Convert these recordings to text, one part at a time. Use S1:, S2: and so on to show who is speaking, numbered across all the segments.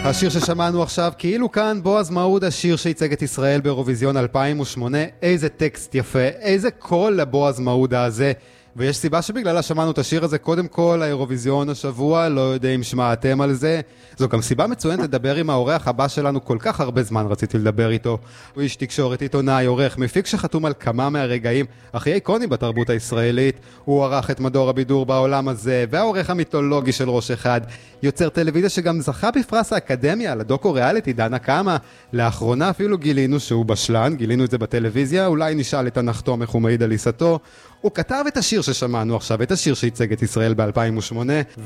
S1: השיר ששמענו עכשיו, כאילו כאן בועז מעוד, השיר שייצג את ישראל באירוויזיון 2008. איזה טקסט יפה, איזה קול לבועז מעוד הזה. ויש סיבה שבגללה שמענו את השיר הזה. קודם כל, האירוויזיון השבוע, לא יודע אם שמעתם על זה. זו גם סיבה מצוינת לדבר עם האורח הבא שלנו. כל כך הרבה זמן רציתי לדבר איתו. הוא איש תקשורת, עיתונאי, עורך, מפיק שחתום על כמה מהרגעים הכי איקונים בתרבות הישראלית. הוא ערך את מדור הבידור בעולם הזה, והעורך המיתולוגי של ראש אחד. יוצר טלוויזיה שגם זכה בפרס האקדמיה על הדוקו ריאליטי דנה קמה. לאחרונה אפילו גילינו שהוא בשלן, גילינו את זה בטלוויזיה. אולי נשאל את הנחתום איך הוא מעיד על עיסתו. הוא כתב את השיר ששמענו עכשיו, את השיר שייצג את ישראל ב-2008,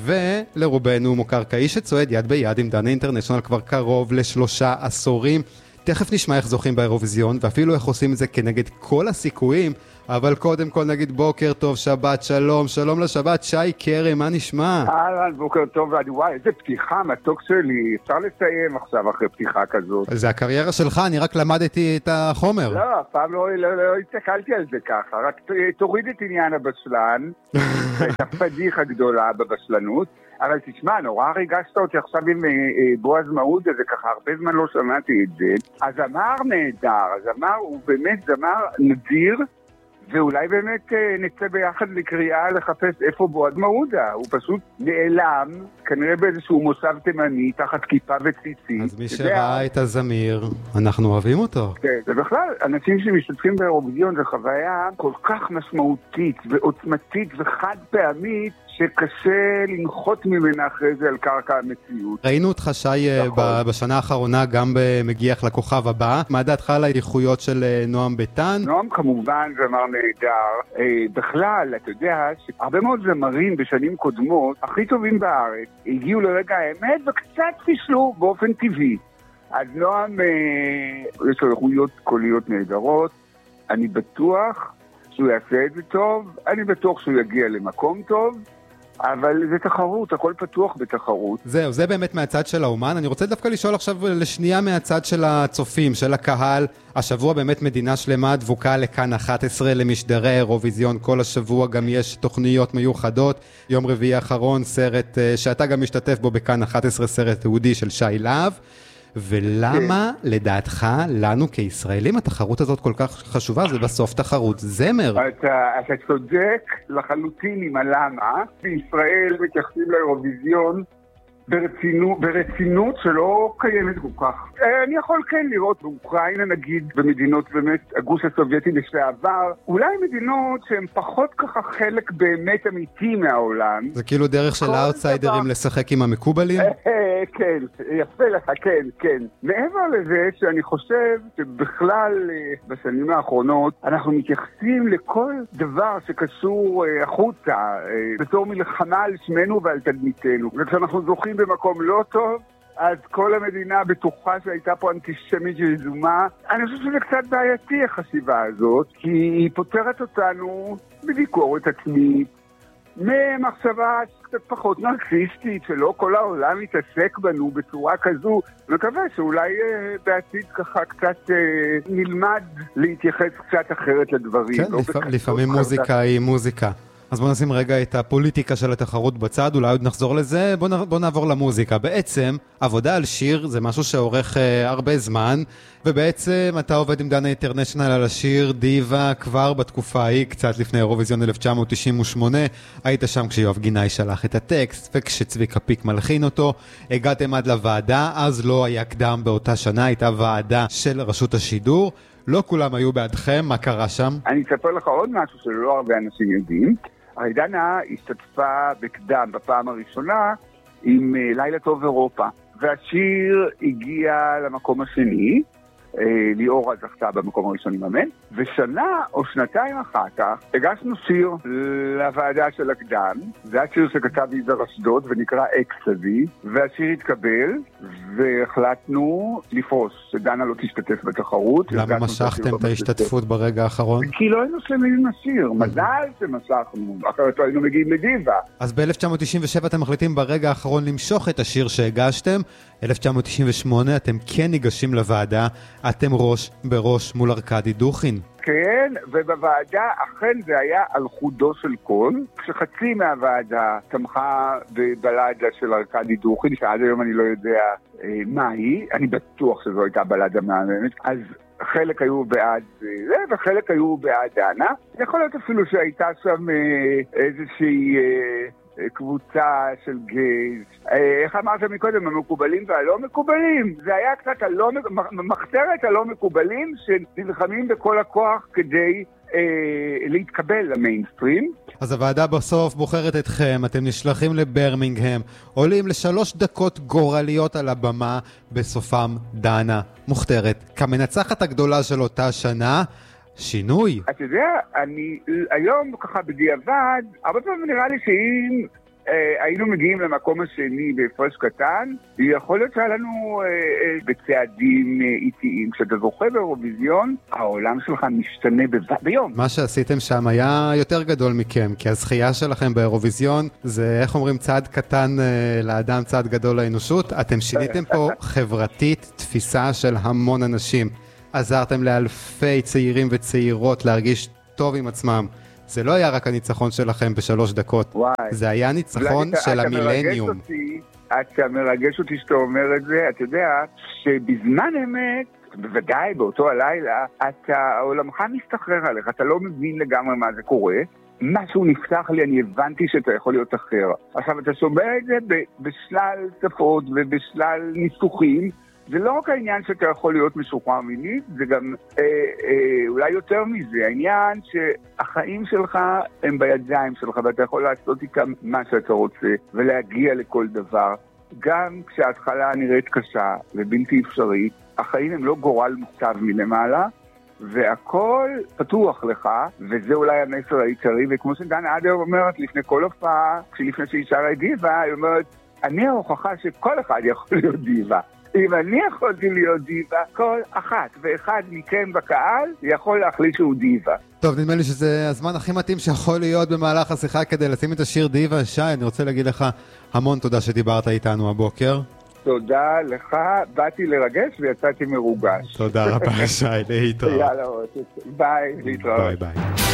S1: ולרובנו הוא מוכר כאיש שצועד יד ביד עם דנה אינטרנשיונל כבר קרוב ל3 עשורים. תכף נשמע איך זוכים באירוויזיון, ואפילו איך עושים את זה כנגד כל הסיכויים, אבל קודם כל נגיד בוקר טוב, שבת, שלום, שלום לשבת, שי קרא, מה נשמע?
S2: אהלן, בוקר טוב, וואי, איזה פתיחה, מתוק שלי, אפשר לסיים עכשיו אחרי פתיחה כזאת.
S1: זה הקריירה שלך, אני רק למדתי את החומר.
S2: לא, פעם לא הסתכלתי על זה ככה, רק תוריד את עניין הבשלן, את הפדיחה הגדולה בבשלנות, אבל תשמע, נורא ריגשת אותי עכשיו עם בועז מעוד, זה ככה הרבה זמן לא שמעתי את זה. הזמר נהדר, הזמר הוא באמת זמר נדיר, ואולי באמת נצא ביחד לקריאה לחפש איפה בועז מעודה. הוא פשוט נעלם, כנראה באיזשהו מושב תימני, תחת כיפה וציצי.
S1: אז מי שראה את הזמיר, אנחנו אוהבים אותו.
S2: כן, ובכלל, אנשים שמשתתפים באירוויזיון זה חוויה כל כך משמעותית ועוצמתית וחד פעמית, שקשה לנחות ממנה אחרי זה על קרקע המציאות.
S1: ראינו אותך שי בשנה האחרונה גם במגיח לכוכב הבא. מה דעתך על האיכויות של נועם ביטן?
S2: נועם כמובן זמר נהדר. בכלל, אתה יודע שהרבה מאוד זמרים בשנים קודמות, הכי טובים בארץ, הגיעו לרגע האמת וקצת פישלו באופן טבעי. אז נועם, יש לו איכויות קוליות נהדרות. אני בטוח שהוא יעשה את זה טוב. אני בטוח שהוא יגיע למקום טוב. אבל זה תחרות, הכל פתוח בתחרות.
S1: זהו, זה באמת מהצד של האומן. אני רוצה דווקא לשאול עכשיו לשנייה מהצד של הצופים, של הקהל. השבוע באמת מדינה שלמה דבוקה לכאן 11 למשדרי אירוויזיון. כל השבוע גם יש תוכניות מיוחדות. יום רביעי האחרון, סרט שאתה גם משתתף בו בכאן 11, סרט תיעודי של שי להב. ולמה לדעתך לנו כישראלים התחרות הזאת כל כך חשובה? זה בסוף תחרות זמר.
S2: אתה צודק לחלוטין עם הלמה. בישראל מתייחסים לאירוויזיון ברצינות שלא קיימת כל כך. אני יכול כן לראות באוקראינה נגיד, במדינות באמת הגוש הסובייטי לשעבר, אולי מדינות שהן פחות ככה חלק באמת אמיתי מהעולם.
S1: זה כאילו דרך של האוטסיידרים לשחק עם המקובלים?
S2: כן, יפה לך, כן. מעבר לזה שאני חושב שבכלל בשנים האחרונות אנחנו מתייחסים לכל דבר שקשור החוצה, בתור מלחמה על שמנו ועל תדמיתנו. וכשאנחנו זוכים במקום לא טוב, אז כל המדינה בטוחה שהייתה פה אנטישמית יזומה. אני חושב שזה קצת בעייתי החשיבה הזאת, כי היא פותרת אותנו בביקורת עצמית, ממחשבה קצת פחות נרקסיסטית, שלא כל העולם מתעסק בנו בצורה כזו. אני מקווה שאולי בעתיד ככה קצת נלמד להתייחס קצת אחרת לדברים.
S1: כן, לפעמים מוזיקה היא מוזיקה. אז בוא נשים רגע את הפוליטיקה של התחרות בצד, אולי עוד נחזור לזה, בוא נעבור למוזיקה. בעצם, עבודה על שיר זה משהו שעורך הרבה זמן, ובעצם אתה עובד עם דנה אינטרנשיונל על השיר דיבה כבר בתקופה ההיא, קצת לפני אירוויזיון 1998, היית שם כשיואב גינאי שלח את הטקסט, וכשצביקה פיק מלחין אותו, הגעתם עד לוועדה, אז לא היה קדם באותה שנה, הייתה ועדה של רשות השידור, לא כולם היו בעדכם, מה קרה שם?
S2: אני אספר לך עוד משהו שלא הרבה אנשים יודעים. הרי דנה השתתפה בקדם בפעם הראשונה עם לילה טוב אירופה, והשיר הגיע למקום השני, ליאורה זכתה במקום הראשון עם אמן, ושנה או שנתיים אחר כך הגשנו שיר לוועדה של הקדם. זה השיר שכתב יזהר אשדוד ונקרא אקסטזי, והשיר התקבל והחלטנו לפרוש, שדנה לא תשתתף בתחרות.
S1: למה משכתם את ההשתתפות ברגע האחרון?
S2: כי לא היינו שלמים עם השיר, מזל שמשכנו, אחרת היינו מגיעים לדיבה.
S1: אז ב-1997 אתם מחליטים ברגע האחרון למשוך את השיר שהגשתם. 1998 אתם כן ניגשים לוועדה, אתם ראש בראש מול ארקדי דוכין.
S2: כן, ובוועדה אכן זה היה על חודו של קול, כשחצי מהוועדה תמכה בבלדה של ארקדי דוכין, שעד היום אני לא יודע מה היא, אני בטוח שזו הייתה בלדה מהממת, אז חלק היו בעד זה וחלק היו בעד דנה. יכול להיות אפילו שהייתה שם איזושהי קבוצה של גייז. איך אמרת מקודם, המקובלים והלא מקובלים? זה היה קצת מחתרת הלא מקובלים שנלחמים בכל הכוח כדי להתקבל למיינסטרים.
S1: אז הוועדה בסוף בוחרת אתכם, אתם נשלחים לברמינגהם, עולים ל3 דקות גורליות על הבמה, בסופם דנה מוכתרת כמנצחת הגדולה של אותה שנה. שינוי.
S2: אתה יודע, אני היום ככה בדיעבד, הרבה פעמים נראה לי שאם היינו מגיעים למקום השני בהפרש קטן, יכול להיות שהיה לנו בצעדים איטיים. כשאתה זוכה באירוויזיון, העולם שלך משתנה ביום.
S1: מה שעשיתם שם היה יותר גדול מכם, כי הזכייה שלכם באירוויזיון זה, איך אומרים, צעד קטן לאדם, צעד גדול לאנושות. אתם שיניתם פה חברתית תפיסה של המון אנשים. עזרתם לאלפי צעירים וצעירות להרגיש טוב עם עצמם. זה לא היה רק הניצחון שלכם ב3 דקות.
S2: וואי.
S1: זה היה ניצחון של המילניום.
S2: אתה מרגש אותי שאתה אומר את זה. אתה יודע שבזמן אמת, בוודאי באותו הלילה, העולמך מסתחרר עליך. אתה לא מבין לגמרי מה זה קורה. משהו נפתח לי, אני הבנתי שאתה יכול להיות אחר. עכשיו, אתה שומע את זה בשלל שפות ובשלל ניסוחים. זה לא רק העניין שאתה יכול להיות משוחרר מינית, זה גם אולי יותר מזה, העניין שהחיים שלך הם בידיים שלך, ואתה יכול לעשות איתם מה שאתה רוצה, ולהגיע לכל דבר. גם כשההתחלה נראית קשה ובלתי אפשרית, החיים הם לא גורל מוכתב מלמעלה, והכל פתוח לך, וזה אולי המסר העיקרי, וכמו שדנה אדר אומרת לפני כל הופעה, לפני שהיא שרה את דיבה, היא אומרת, אני ההוכחה שכל אחד יכול להיות דיבה. אם אני יכולתי להיות דיבה, כל אחת ואחד מכם בקהל יכול להחליט שהוא דיבה.
S1: טוב, נדמה לי שזה הזמן הכי מתאים שיכול להיות במהלך השיחה כדי לשים את השיר דיבה. שי, אני רוצה להגיד לך המון תודה שדיברת איתנו הבוקר.
S2: תודה לך, באתי לרגש ויצאתי מרוגש.
S1: תודה רבה, שי, להתראות.
S2: יאללה, ביי, להתראות.
S1: ביי ביי.